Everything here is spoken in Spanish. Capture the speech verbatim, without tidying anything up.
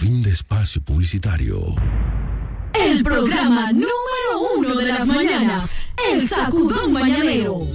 Fin de espacio publicitario. El programa número uno de las mañanas, El Sacudón Mañanero.